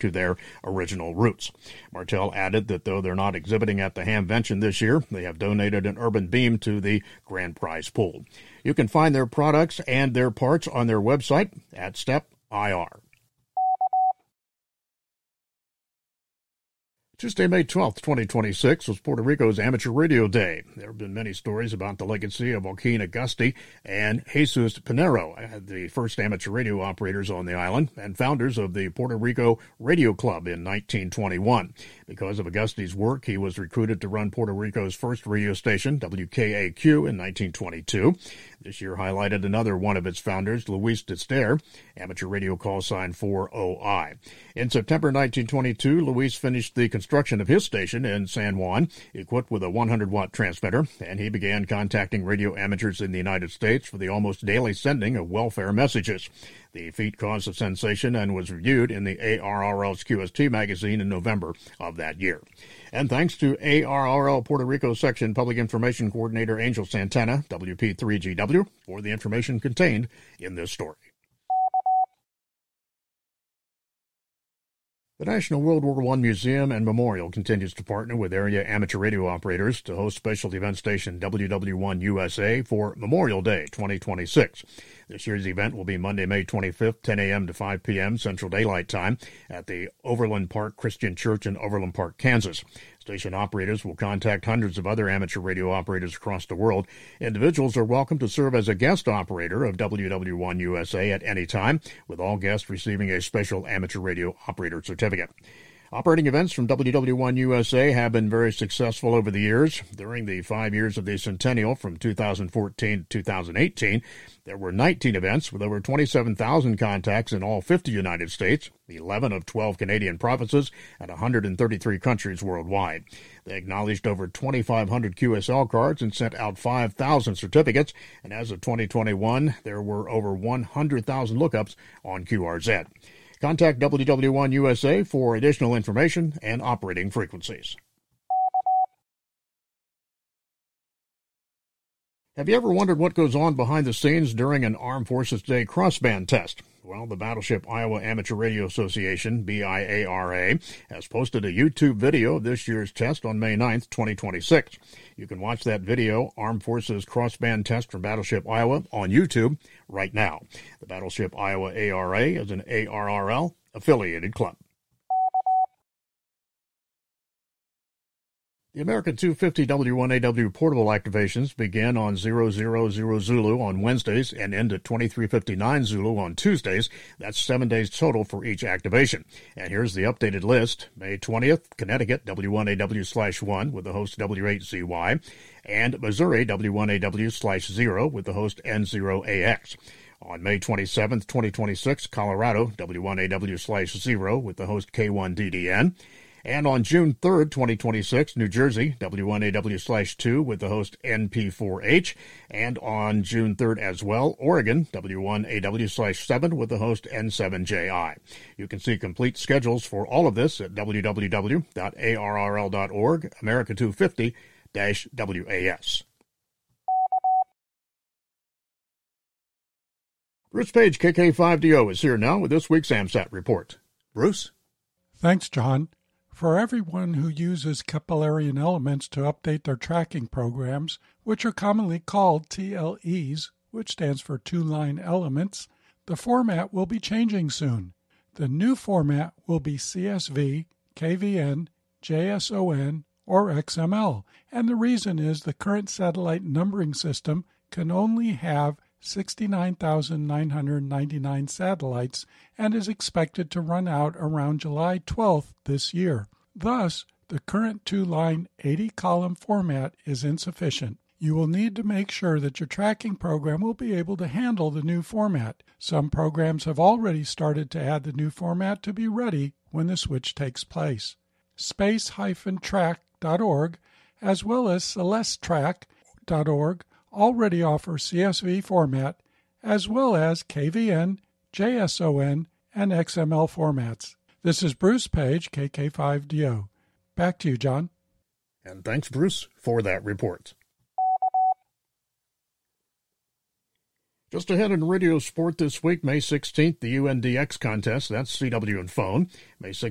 to their original roots. Martell added that though they're not exhibiting at the Hamvention this year, they have donated an Urban Beam to the grand prize pool. You can find their products and their parts on their website at STEP.IR. Tuesday, May 12th, 2026 was Puerto Rico's Amateur Radio Day. There have been many stories about the legacy of Joaquin Agusti and Jesus Pinero, the first amateur radio operators on the island and founders of the Puerto Rico Radio Club in 1921. Because of Agusti's work, he was recruited to run Puerto Rico's first radio station, WKAQ, in 1922. This year highlighted another one of its founders, Luis Dester, amateur radio call sign 4OI. In September 1922, Luis finished the construction of his station in San Juan, equipped with a 100-watt transmitter, and he began contacting radio amateurs in the United States for the almost daily sending of welfare messages. The feat caused a sensation and was reviewed in the ARRL's QST magazine in November of that year. And thanks to ARRL Puerto Rico Section Public Information Coordinator Angel Santana, WP3GW, for the information contained in this story. The National World War I Museum and Memorial continues to partner with area amateur radio operators to host special event station WW1 USA for Memorial Day 2026. This year's event will be Monday, May 25th, 10 a.m. to 5 p.m. Central Daylight Time at the Overland Park Christian Church in Overland Park, Kansas. Station operators will contact hundreds of other amateur radio operators across the world. Individuals are welcome to serve as a guest operator of WW1 USA at any time, with all guests receiving a special amateur radio operator certificate. Operating events from WW1 USA have been very successful over the years. During the 5 years of the centennial from 2014 to 2018, there were 19 events with over 27,000 contacts in all 50 United States, 11 of 12 Canadian provinces, and 133 countries worldwide. They acknowledged over 2,500 QSL cards and sent out 5,000 certificates, and as of 2021, there were over 100,000 lookups on QRZ. Contact WW1 USA for additional information and operating frequencies. Have you ever wondered what goes on behind the scenes during an Armed Forces Day crossband test? Well, the Battleship Iowa Amateur Radio Association, BIARA, has posted a YouTube video of this year's test on May 9th, 2026. You can watch that video, Armed Forces Crossband Test from Battleship Iowa, on YouTube right now. The Battleship Iowa ARA is an ARRL affiliated club. The American 250 W1AW portable activations begin on 000 Zulu on Wednesdays and end at 2359 Zulu on Tuesdays. That's 7 days total for each activation. And here's the updated list. May 20th, Connecticut W1AW/1 with the host W8ZY, and Missouri W1AW/0 with the host N0AX. On May 27th, 2026, Colorado W1AW/0 with the host K1DDN. And on June 3rd, 2026, New Jersey, W1AW/2 with the host NP4H. And on June 3rd as well, Oregon, W1AW/7 with the host N7JI. You can see complete schedules for all of this at www.arrl.org, America 250-WAS. Bruce Page, KK5DO, is here now with this week's AMSAT report. Bruce? Thanks, John. For everyone who uses Keplerian elements to update their tracking programs, which are commonly called TLEs, which stands for two-line elements, the format will be changing soon. The new format will be CSV, KVN, JSON, or XML, and the reason is the current satellite numbering system can only have 69,999 satellites and is expected to run out around July 12th this year. Thus, the current two-line 80-column format is insufficient. You will need to make sure that your tracking program will be able to handle the new format. Some programs have already started to add the new format to be ready when the switch takes place. Space-track.org as well as celestetrack.org already offer CSV format, as well as KVN, JSON, and XML formats. This is Bruce Page, KK5DO. Back to you, John. And thanks, Bruce, for that report. Just ahead in radio sport this week, May 16th, the UNDX contest, that's CW and phone. May 16th.